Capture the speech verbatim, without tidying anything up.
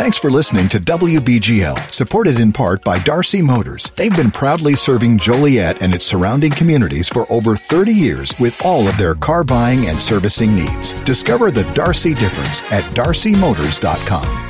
Thanks for listening to W B G L, supported in part by Darcy Motors. They've been proudly serving Joliet and its surrounding communities for over thirty years with all of their car buying and servicing needs. Discover the Darcy difference at darcy motors dot com.